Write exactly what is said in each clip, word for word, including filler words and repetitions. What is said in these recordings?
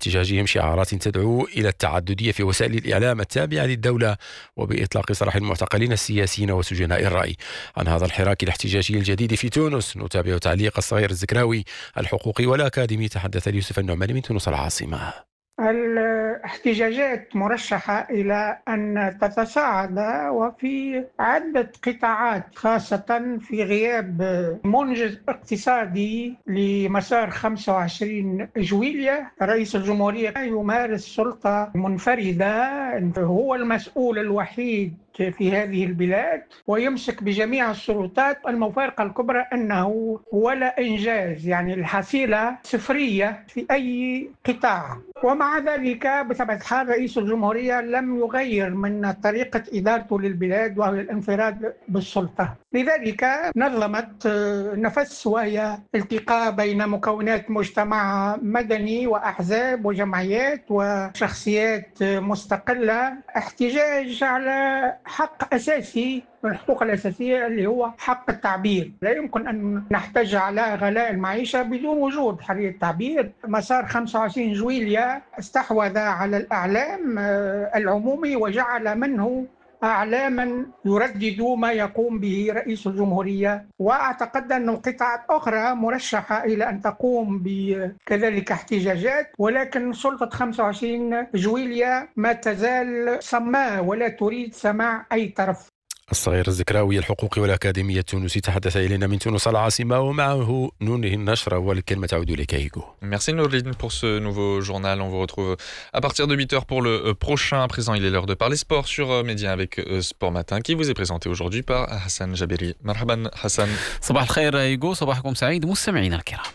احتجاجهم شعارات تدعو إلى التعددية في وسائل الإعلام التابعة للدولة وبإطلاق سراح المعتقلين السياسيين وسجناء الرأي. عن هذا الحراك الاحتجاجي الجديد في تونس نتابع تعليق الصغير الزكراوي الحقوقي والأكاديمي. تحدث ليوسف النعماني من تونس العاصمة. الاحتجاجات مرشحة إلى أن تتصاعد وفي عدة قطاعات، خاصة في غياب منجز اقتصادي لمسار خمسة وعشرين جويلية. رئيس الجمهورية يمارس سلطة منفردة، هو المسؤول الوحيد في هذه البلاد ويمسك بجميع السلطات. المفارقة الكبرى أنه ولا إنجاز، يعني الحصيلة صفرية في أي قطاع. ومع ذلك بطبيعة الحال رئيس الجمهورية لم يغير من طريقة إدارته للبلاد وهو الانفراد بالسلطة. لذلك نظمت نفس وهي التقاء بين مكونات مجتمع مدني وأحزاب وجمعيات وشخصيات مستقلة، احتجاج على حق أساسي من الحقوق الأساسية اللي هو حق التعبير. لا يمكن أن نحتج على غلاء المعيشة بدون وجود حرية التعبير. مسار خمسة وعشرين جويلية استحوذ على الإعلام العمومي وجعل منه أعلاما يردد ما يقوم به رئيس الجمهورية، وأعتقد أن قطاعات أخرى مرشحة إلى أن تقوم بكذلك احتجاجات، ولكن سلطة خمسة وعشرين جويلية ما تزال صماء ولا تريد سماع أي طرف. الصغير الزكراوي الحقوقي والأكاديمية التونسي تحدث إلينا من تونس العاصمة، ومعه ننهي النشرة والكلمة تعود إليك هيغو. Merci Nourline pour ce nouveau journal. On vous retrouve à partir de huit heures pour le prochain. À présent, il est l'heure de parler sport sur Média avec Sport Matin qui vous est présenté aujourd'hui par Hassan Jabiri. مرحبا حسن. صباح الخير هيغو، صباحكم سعيد مستمعينا الكرام.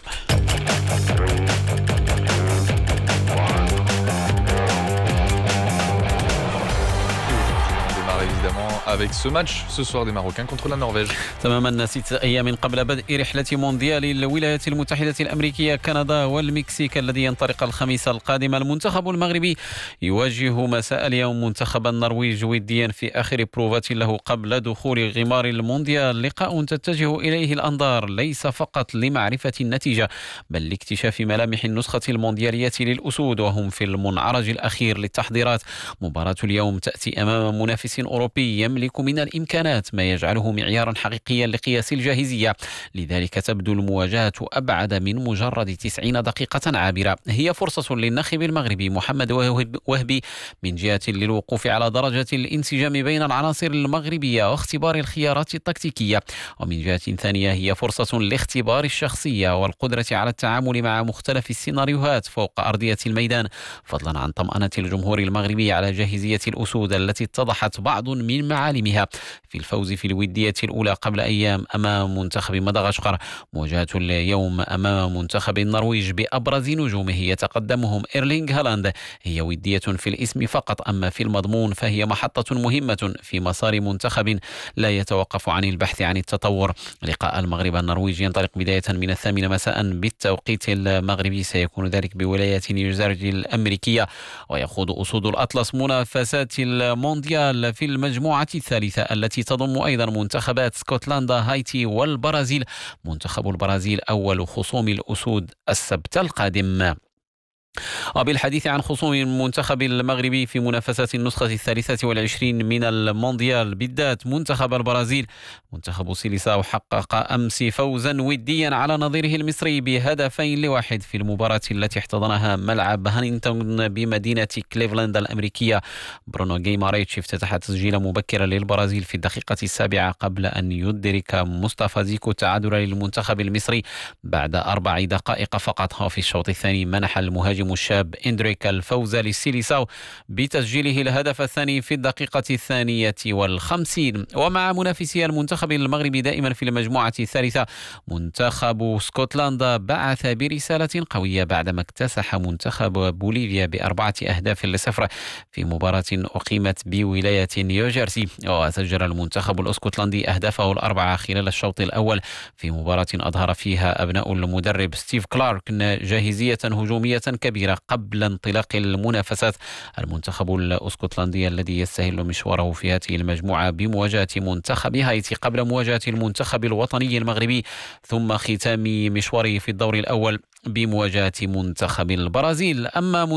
Évidemment avec ce match ce soir des Marocains contre la Norvège. تماما ستة أيام قبل بدء رحلة مونديال الولايات المتحدة الأمريكية كندا والمكسيك الذي ينطلق الخميس القادم، المنتخب المغربي يواجه مساء اليوم منتخب النرويج وديا في آخر بروفات له قبل دخول غمار المونديال. لقاء تتجه إليه الأنظار ليس فقط لمعرفة النتيجة بل لاكتشاف ملامح النسخة المونديالية للأسود وهم في المنعرج الأخير للتحضيرات. مباراة اليوم تأتي أمام منافس أوروبي يملك من الإمكانات ما يجعله معيارا حقيقيا لقياس الجاهزية، لذلك تبدو المواجهة أبعد من مجرد تسعين دقيقة عابرة. هي فرصة للناخب المغربي محمد وهبي من جهة للوقوف على درجة الانسجام بين العناصر المغربية واختبار الخيارات التكتيكية، ومن جهة ثانية هي فرصة لاختبار الشخصية والقدرة على التعامل مع مختلف السيناريوهات فوق أرضية الميدان، فضلا عن طمأنة الجمهور المغربي على جاهزية الأسود التي اتضحت بعض من معالمها في الفوز في الودية الأولى قبل أيام أمام منتخب مدغشقر. مواجهة اليوم أمام منتخب النرويج بأبرز نجومه يتقدمهم إيرلينغ هالاند هي ودية في الاسم فقط، أما في المضمون فهي محطة مهمة في مسار منتخب لا يتوقف عن البحث عن التطور. لقاء المغرب النرويجي ينطلق بداية من الثامنة مساء بالتوقيت المغربي، سيكون ذلك بولاية نيوجيرسي الأمريكية، ويخوض أسود الأطلس منافسات المونديال في المجموعة الثالثة التي تضم أيضا منتخبات اسكتلندا هايتي والبرازيل. منتخب البرازيل أول خصوم الأسود السبت القادم. وبالحديث عن خصوم المنتخب المغربي في منافسات النسخة الثالثة والعشرين من المونديال بالذات منتخب البرازيل، منتخب سيليساو حقق أمس فوزا وديا على نظيره المصري بهدفين لواحد في المباراة التي احتضنها ملعب هانينغتون بمدينة كليفلاند الأمريكية. برونو غيماريتش افتتح تسجيل مبكرا للبرازيل في الدقيقة السابعة قبل أن يدرك مصطفى زيكو التعادل للمنتخب المصري بعد أربع دقائق فقط. وفي الشوط الثاني منح المهاجم الشاب إندريك الفوز للسيليساو بتسجيله الهدف الثاني في الدقيقة الثانية والخمسين. ومع منافسي المنتخب المغربي دائما في المجموعة الثالثة منتخب اسكتلندا بعث برسالة قوية بعدما اكتسح منتخب بوليفيا بأربعة أهداف لصفر في مباراة أقيمت بولاية نيوجيرسي. وسجل المنتخب الاسكتلندي أهدافه الأربعة خلال الشوط الأول في مباراة أظهر فيها أبناء المدرب ستيف كلارك جاهزية هجومية كبيرة قبل انطلاق المنافسات. المنتخب الاسكتلندي الذي يستهل مشواره في هذه المجموعة بمواجهة منتخب هايتي قبل مواجهة المنتخب الوطني المغربي، ثم ختام مشواره في الدور الأول بمواجهة منتخب البرازيل. أما